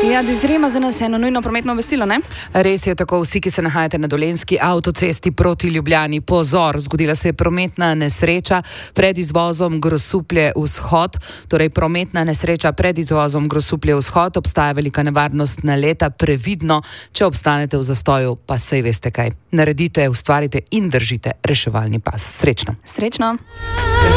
Ja, Dizrema za nas eno nujno prometno obvestilo, ne? Res je tako, vsi, ki se nahajate na Dolenjski avtocesti proti Ljubljani, pozor, zgodila se je prometna nesreča pred izvozom Grosuplje vzhod, torej prometna nesreča pred izvozom Grosuplje vzhod, obstaja velika nevarnost naleta, previdno, če obstanete v zastoju, pa sej veste kaj. Naredite, ustvarite in držite reševalni pas. Srečno. Srečno.